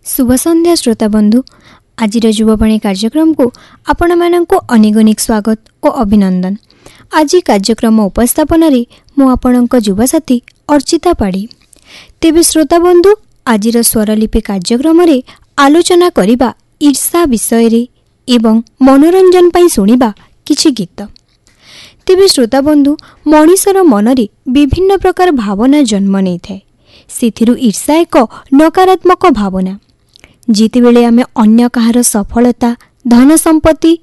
शुभ संध्या श्रोता बंधु। आज युववाणी कार्यक्रम को आपण मानक अनेक अनेक स्वागत और अभिनंदन। आज कार्यक्रम उपस्थापन मु आपणक युवसाथी अर्चिता पाड़ी। तेबे श्रोता बंधु, आज स्वरलिपि कार्यक्रम आलोचना करिबा ईर्षा विषय रे एवं मनोरंजन पई सुनिबा किछि गीत। तेबे श्रोता बंधु, मनीषर मनरे विभिन्न प्रकार भावना जन्म नहीं थाए। सेथिरु ईर्षा एक नकारात्मक भावना। जितेबेले आमे अन्य कहार सफलता, धन संपत्ति